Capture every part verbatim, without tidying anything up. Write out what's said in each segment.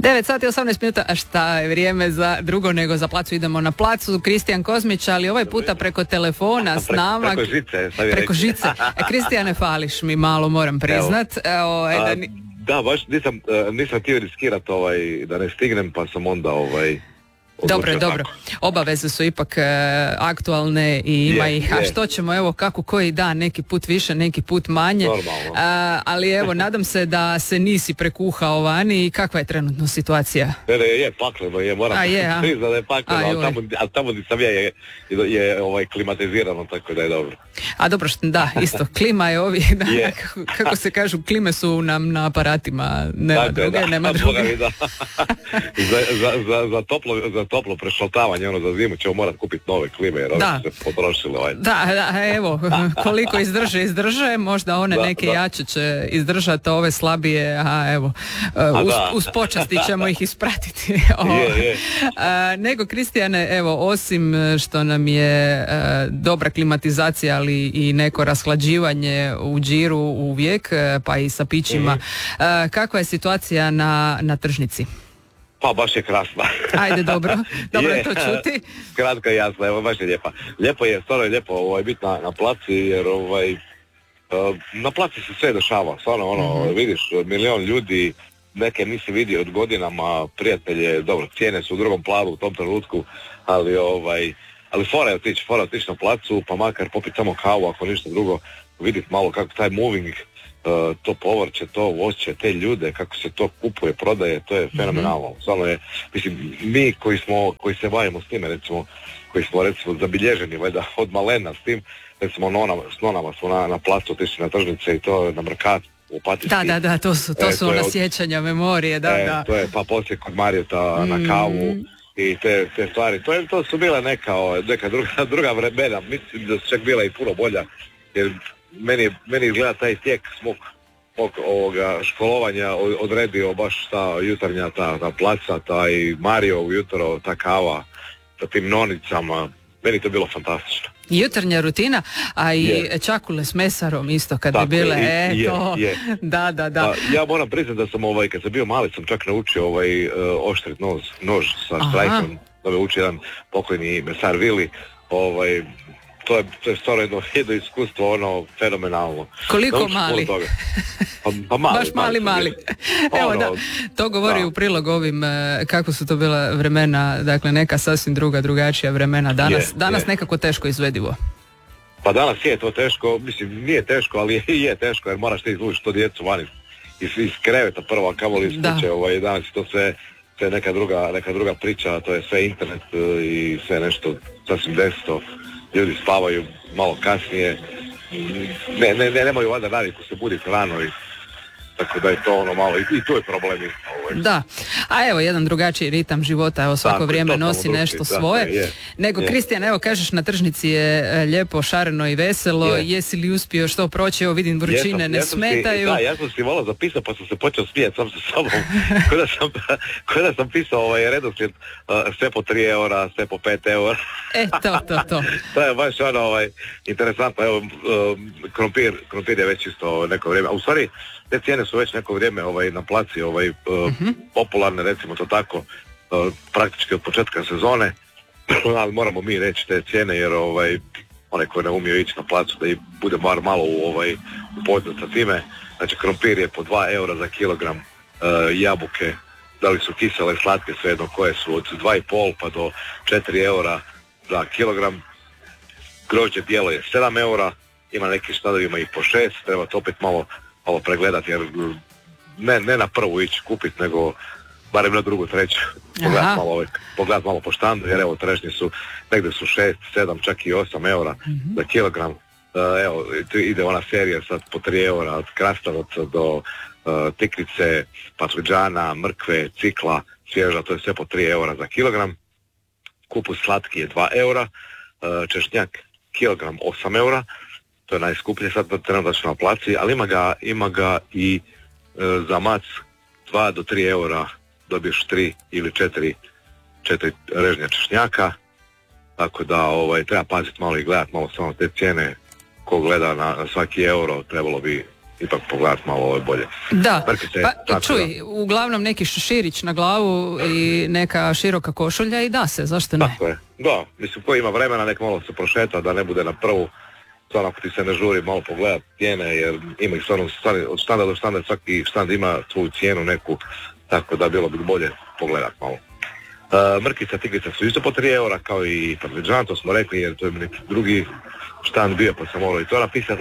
devet sati i osamnaest minuta, a šta je vrijeme za drugo nego za placu? Idemo na placu, Kristijan Kozmić, ali ovaj puta preko telefona s nama. Preko žice. Preko žice. E, Kristijane, fališ mi malo, moram priznat. Evo, Evo, da, a, ni... da, baš nisam, nisam htio riskirati ovaj, da ne stignem, pa sam onda ovaj... Dobro, dobro. Tako. Obaveze su ipak e, aktualne i ima Je, ih, a je. što ćemo, evo, kako koji dan, neki put više, neki put manje. Normalno. A, ali evo, nadam se da se nisi prekuhao vani i kakva je trenutno situacija? Ne, ne, je pakleno, je, moram A je, a? priznati da je pakleno, A, ali joj. tamo, ali tamo gdje sam ja je, je, je ovaj, klimatizirano, tako da je dobro. A dobro, što, da, isto, klima je ovi, da, Je. kako, kako se kažu, klime su nam na aparatima, nema Tako je, druge, da, nema Boga druge. mi, da. za, za, za, za, toplo, za toplo prešaltavanje, ono, za zimu ćemo morati kupiti nove klime, jer Da. ove su se potrošile. Ovaj. Da, da, evo, koliko izdrže, izdrže, možda one Da, neke da. jače će izdržati, ove slabije, a evo, uz, da. uz počasti ćemo ih ispratiti. Je, je. A, nego, Kristijane, evo, osim što nam je e, dobra klimatizacija, ali i neko rashlađivanje u džiru uvijek, e, pa i sa pićima, Mhm. e, kakva je situacija na, na tržnici? Pa baš je krasna. Ajde, dobro, dobro je Je. to čuti. Kratka i jasna, evo baš je lijepa. Lijepo je, stvarno je lijepo ovaj, biti na, na placi, jer ovaj, uh, na placi se sve dešava, stvarno ono, Mhm. vidiš milion ljudi, neke nisi vidio od godinama, prijatelje, dobro, cijene su u drugom planu u tom trenutku, ali ovaj, ali fora je otići, fora je otići na placu, pa makar popiti samo kavu, ako ništa drugo, vidjeti malo kako taj moving, uh, to povrće, to voće, te ljude, kako se to kupuje, prodaje, to je fenomenalno. Stvarno je, mislim, mi koji smo, koji se bavimo s time, recimo, koji smo recimo zabilježeni, valjda, od malena s tim, recimo nonama, s nonama smo na, na placu otišli na tržnice i to na Mrkat, u Opatijski. Da, da, da, to su, to E, su to je ona od- sjećanja, memorije, da, e, da. To je, pa poslije kod Marijeta Mm. na kavu i te, te stvari. To, je, to su bile neka, o, neka druga, druga vremena, mislim da su čak bila i puno bolja, jer meni, meni izgleda taj tijek smog, mog ovoga školovanja o- odredio baš ta jutarnja, ta, ta placa, taj Mario ujutro, ta kava sa tim nonicama, meni to bilo fantastično. Jutarnja rutina, a i Je. čakule s mesarom isto kad Tako bi bile, je, i- e, to, je, je. da, da, da. Pa, ja moram priznati da sam ovaj, kad sam bio mali, sam čak naučio ovaj uh, oštrit nož, nož sa Aha. štrajkom, da me uči jedan pokojni mesar Vili, ovaj, to je, to je stvarno jedno, jedno iskustvo, ono, fenomenalno. Koliko Naučiš puno mali? toga. Pa, pa mali, Baš mali, sam mali. bio. Evo Ono, da, to govori da. u prilog ovim, e, kako su to bila vremena, dakle neka sasvim druga, drugačija vremena. Danas, Je, danas je. nekako teško izvedivo. Pa danas je to teško, mislim, nije teško, ali je, je teško, jer moraš ti izlučiti to djecu vani iz, iz kreveta prvo, a kamoli iz Da. kuće, ovaj, danas je to sve, sve neka druga, neka druga priča, to je sve internet e, i sve nešto sasvim deseto, ljudi spavaju malo kasnije, ne, ne, ne nemaju valjda naviku se buditi rano i tako da je to ono malo, i, i tu je problem isto. Ovaj. Da, a evo jedan drugačiji ritam života, evo svako Tako je, vrijeme totalno nosi drugčiji, nešto da, svoje. je, Nego, je. Kristijan, evo kažeš na tržnici je e, lijepo, šareno i veselo, Je. jesi li uspio što proći, evo vidim vrućine Jesam, ne jesam smetaju. Si, da, ja sam si volao zapisao pa sam se počeo smijeti sam sa sobom. Kada sam, kada sam pisao ovaj redoslijed uh, sve po tri eura, sve po pet eura. E, to, to, to. To je baš ono ovaj, interesantno. Evo, um, krompir, krompir je već isto neko vrijeme. A u stvari, te cijene su već neko vrijeme ovaj, na placi ovaj, uh, popularne, recimo to tako, uh, praktički od početka sezone. Ali moramo mi reći te cijene jer ovaj, onaj koji ne umije ići na placu da i bude bar malo u, ovaj, upoznat sa time. Znači krompir je po dva eura za kilogram, uh, jabuke, da li su kisele, slatke, svejedno koje su, od dva i pol pa do četiri eura za kilogram. Grožđe bijelo je sedam eura, ima neki štadovima i po šest, treba to opet malo, malo pregledati jer ne, ne na prvu ići kupiti, nego barem na drugu, treću, pogledat Aha. malo, ovaj, pogledat malo po štandu, jer evo trešnje su, negdje su šest, sedam, čak i osam eura za kilogram. Uh, evo, tu ide ona serija sad po tri eura, od krastavaca do uh, tikrice, patlıđana, mrkve, cikla, svježa, to je sve po tri eura za kilogram. Kupus slatki je dva eura, uh, češnjak kilogram osam eura, to je najskuplje sad trenutačno na placi, ali ima ga, ima ga i uh, za mac dva do tri eura dobiješ tri ili četiri, četiri režnja češnjaka, tako da ovaj, treba paziti malo i gledati malo samo te cijene, ko gleda na, na svaki euro trebalo bi ipak pogledati malo ovo bolje. Da, Mrkice, pa čuj, da. Uglavnom neki šeširić na glavu i neka široka košulja i da se, zašto ne? Tako je, da, mislim ko ima vremena nek malo se prošeta da ne bude na prvu, stvarno ako ti se ne žuri malo pogledati cijene jer ima ih stvarno od štanda do štanda, svaki štand ima svoju cijenu neku, tako da bilo bi bolje pogledati malo. Uh, mrkica, tigrica su isto po tri eura kao i parmeđan, to smo rekli jer to je neki drugi štand bio pa sam morao i to napisati.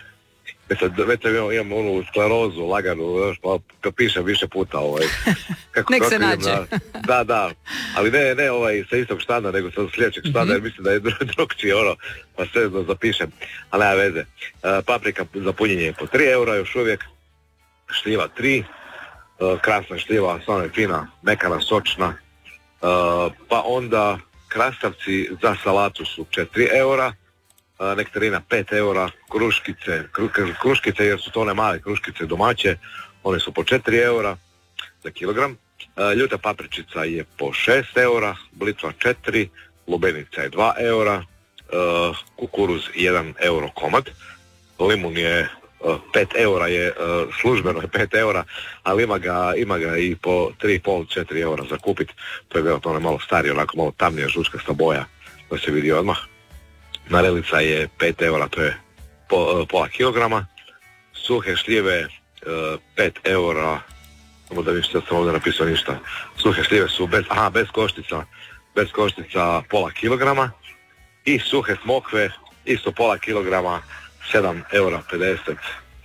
Već imam, imam onu sklerozu laganu, pa kad pišem više puta ovaj. Kako, nek kako se nađe. Da, da, da, ali ne, ne ovaj sa istog štanda nego sa sljedećeg štanda mm-hmm. jer mislim da je drugčije ono, pa sve da zapišem, ali nema veze. Uh, paprika za punjenje je po tri eura još uvijek, šljiva tri, uh, krasna šljiva, stvarno je fina, mekana, sočna, uh, pa onda krastavci za salatu su četiri eura, Uh, nektarina pet eura, kruškice, kru, kruškice jer su to one male kruškice domaće, one su po četiri eura za kilogram, uh, ljuta papričica je po šest eura, blitva četiri, lubenica je dva eura, uh, kukuruz jedan euro komad, limun je uh, pet eura je, uh, službeno je pet eura, ali ima ga, ima ga i po tri i pol do četiri eura za kupit, to je vjerojatno ono malo starije, onako malo tamnija žučkasta boja, to se vidi odmah. Narelica je pet eura, to je po, pola kilograma. Suhe šljive pet eura, samo da vidim što sam ovdje napisao ništa. Suhe šljive su bez, aha, bez koštica, bez koštica pola kilograma. I suhe smokve, isto pola kilograma, sedam eura pedeset.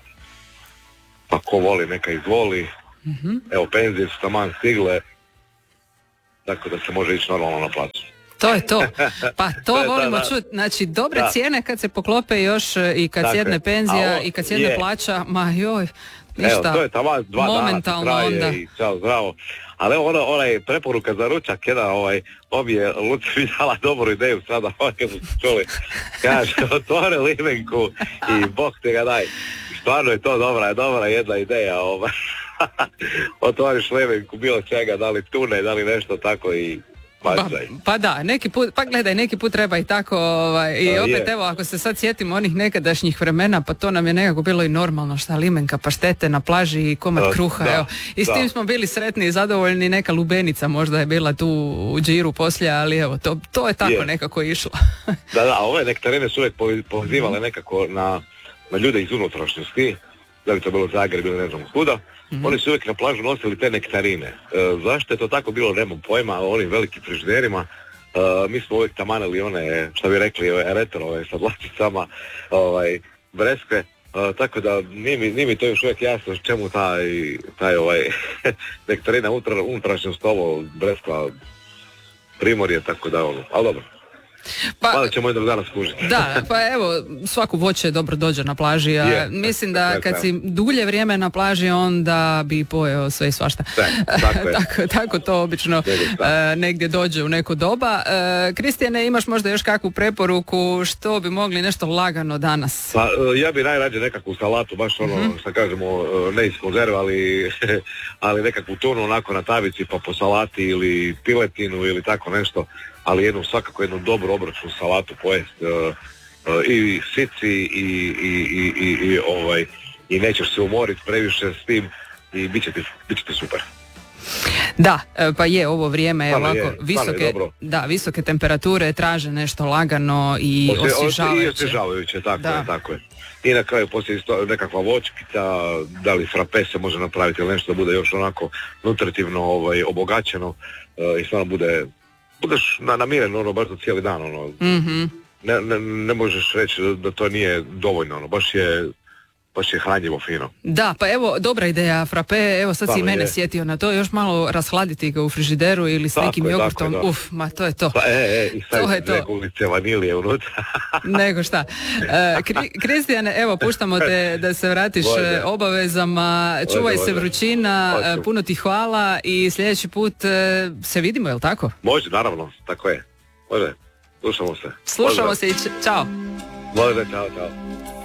Pa ko voli neka izvoli. Mm-hmm. Evo penzije su taman stigle, tako da se može ići normalno na placu. To je to. Pa to volimo čuti. Znači, dobre da. cijene kad se poklope još i kad dakle, sjedne penzija on, i kad sjedne je. plaća, ma joj, ništa. Evo, to je tamo dva momentalno dana traje onda. I čao, zdravo. Ali evo, ono, ona je preporuka za ručak, jedan ovaj, obje Luci mi dala dobru ideju sada, ovaj kad su čuli. Kaže, otvore limenku i bog te ga daj. Stvarno je to dobra, dobra jedna ideja, ovaj. Otvoriš limenku, bilo čega, da li tune, da li nešto tako i... Pa, pa da, neki put, pa gledaj, neki put treba i tako, ovaj, i opet je. Evo, ako se sad sjetimo onih nekadašnjih vremena, pa to nam je nekako bilo i normalno, šta limenka, paštete na plaži i komad da, kruha, da, evo. I s da. tim smo bili sretni i zadovoljni, neka lubenica možda je bila tu u džiru poslije, ali evo, to, to je tako je. nekako išlo. Da, da, ove nektarine su uvijek pozivale nekako na, na ljude iz unutrašnjosti, da bi to bilo Zagreb ili ne znam kuda. Mm-hmm. Oni su uvijek na plažu nosili te nektarine. E, zašto je to tako bilo, nemam pojma, o onim velikim frižiderima. E, mi smo uvijek tamanili one, što bi rekli, ove retrove sa vlasicama, ovaj, breskve. E, tako da nije mi, nije mi to još uvijek jasno čemu taj, taj ovaj, nektarina unutra, unutrašnjost ovo, breskva, primorje, tako da ono, ali dobro. Pa, Hvala ćemo jednog dana skužiti. Da, pa evo, svaku voće dobro dođe na plaži, a je, mislim da kad si dulje vrijeme na plaži, onda bi pojeo sve i svašta. Da, tako, tako, tako to obično uh, negdje dođe u neko doba. Uh, Kristijane, imaš možda još kakvu preporuku što bi mogli nešto lagano danas? Pa uh, ja bi najrađe nekakvu salatu, baš ono, uh-huh. što kažemo, uh, ne iz konzerve, ali, ali nekakvu tunu onako na tavici, pa po salati ili piletinu ili tako nešto. Ali jednu, svakako jednu dobru obračnu salatu pojest uh, uh, i sici i, i, i, i, i, ovaj, i nećeš se umoriti previše s tim i bit će ti, bit će ti super. Da, pa je ovo vrijeme je ovako je, visoke, je da, visoke temperature traže nešto lagano i Osje, osvježavajuće. I osvježavajuće, tako je, tako je. I na kraju poslije isto nekakva voćkica, da li frape se može napraviti ili nešto da bude još onako nutritivno ovaj, obogaćeno uh, i stvarno bude budeš na, namiren ono baš za cijeli dan ono. Mm-hmm. Ne, ne, ne možeš reći da, da to nije dovoljno ono, baš je baš je hranjivo fino. Da, pa evo dobra ideja frape, evo sad Stvarno si mene je. sjetio na to, još malo rashladiti ga u frižideru ili s tako nekim je, jogurtom, je, uf, ma to je to. Pa e, e, i staviti dvije kuglice vanilije unutra. Nego šta. Uh, Kri, Kristijane, evo puštamo te da se vratiš Može. obavezama, čuvaj Može, se vrućina, Može. puno ti hvala i sljedeći put uh, se vidimo, je li tako? Može, naravno, tako je. Može, slušamo se. Slušamo Može. se i čao. Može, čao, čao.